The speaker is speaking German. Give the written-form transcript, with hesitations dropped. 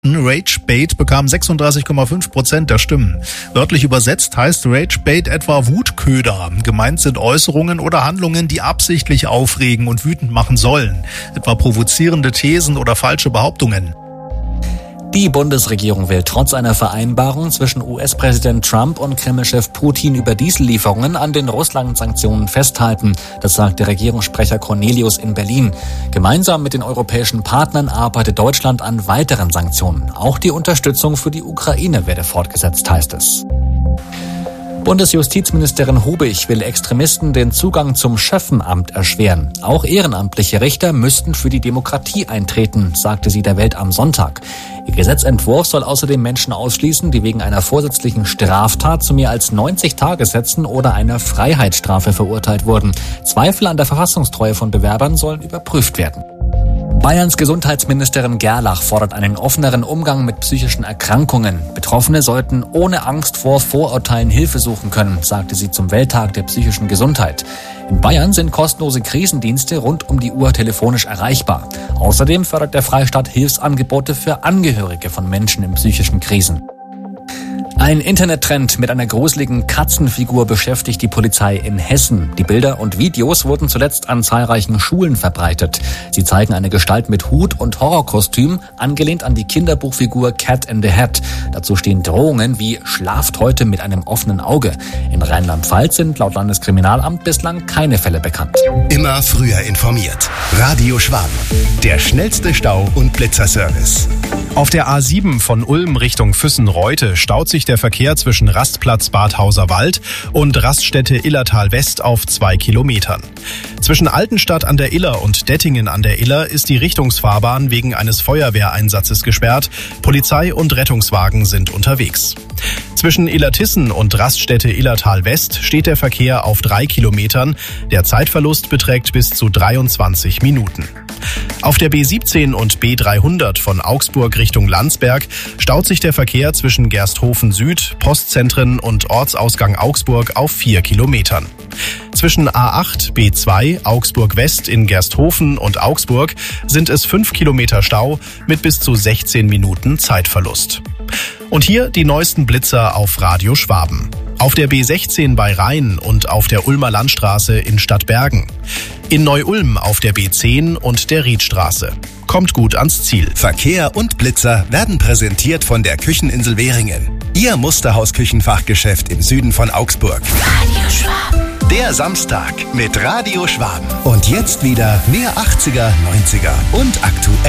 Ragebait bekam 36,5% der Stimmen. Wörtlich übersetzt heißt Ragebait etwa Wutköder. Gemeint sind Äußerungen oder Handlungen, die absichtlich aufregen und wütend machen sollen. Etwa provozierende Thesen oder falsche Behauptungen. Die Bundesregierung will trotz einer Vereinbarung zwischen US-Präsident Trump und Kreml-Chef Putin über Diesellieferungen an den Russland-Sanktionen festhalten. Das sagte Regierungssprecher Cornelius in Berlin. Gemeinsam mit den europäischen Partnern arbeitet Deutschland an weiteren Sanktionen. Auch die Unterstützung für die Ukraine werde fortgesetzt, heißt es. Bundesjustizministerin Hubig will Extremisten den Zugang zum Schöffenamt erschweren. Auch ehrenamtliche Richter müssten für die Demokratie eintreten, sagte sie der Welt am Sonntag. Ihr Gesetzentwurf soll außerdem Menschen ausschließen, die wegen einer vorsätzlichen Straftat zu mehr als 90 Tagessätzen oder einer Freiheitsstrafe verurteilt wurden. Zweifel an der Verfassungstreue von Bewerbern sollen überprüft werden. Bayerns Gesundheitsministerin Gerlach fordert einen offeneren Umgang mit psychischen Erkrankungen. Betroffene sollten ohne Angst vor Vorurteilen Hilfe suchen können, sagte sie zum Welttag der psychischen Gesundheit. In Bayern sind kostenlose Krisendienste rund um die Uhr telefonisch erreichbar. Außerdem fördert der Freistaat Hilfsangebote für Angehörige von Menschen in psychischen Krisen. Ein Internettrend mit einer gruseligen Katzenfigur beschäftigt die Polizei in Hessen. Die Bilder und Videos wurden zuletzt an zahlreichen Schulen verbreitet. Sie zeigen eine Gestalt mit Hut und Horrorkostüm, angelehnt an die Kinderbuchfigur Cat in the Hat. Dazu stehen Drohungen wie "Schlaft heute mit einem offenen Auge". In Rheinland-Pfalz sind laut Landeskriminalamt bislang keine Fälle bekannt. Immer früher informiert. Radio Schwaben. Der schnellste Stau- und Blitzerservice. Auf der A7 von Ulm Richtung Füssen-Reute staut sich der Verkehr zwischen Rastplatz Badhauser Wald und Raststätte Illertal West auf 2 Kilometern. Zwischen Altenstadt an der Iller und Dettingen an der Iller ist die Richtungsfahrbahn wegen eines Feuerwehreinsatzes gesperrt. Polizei und Rettungswagen sind unterwegs. Zwischen Illertissen und Raststätte Illertal West steht der Verkehr auf 3 Kilometern. Der Zeitverlust beträgt bis zu 23 Minuten. Auf der B17 und B300 von Augsburg Richtung Landsberg staut sich der Verkehr zwischen Gersthofen Süd, Postzentren und Ortsausgang Augsburg auf 4 Kilometern. Zwischen A8, B2, Augsburg West in Gersthofen und Augsburg sind es 5 Kilometer Stau mit bis zu 16 Minuten Zeitverlust. Und hier die neuesten Blitzer auf Radio Schwaben. Auf der B16 bei Rhein und auf der Ulmer Landstraße in Stadtbergen. In Neu-Ulm auf der B10 und der Riedstraße. Kommt gut ans Ziel. Verkehr und Blitzer werden präsentiert von der Kücheninsel Währingen. Ihr Musterhaus-Küchenfachgeschäft im Süden von Augsburg. Radio Schwaben. Der Samstag mit Radio Schwaben. Und jetzt wieder mehr 80er, 90er und aktuell.